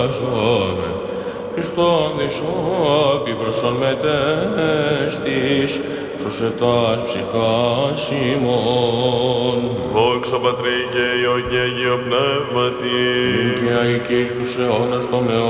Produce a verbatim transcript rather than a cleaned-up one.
Χριστόν δισόπι προσών μετέστης, σωσετάς ψυχάς ημών. Δόξα Πατρί και Υιό και Αγίο Πνεύματι, Και αικείς τους αιώνας των αιώνων.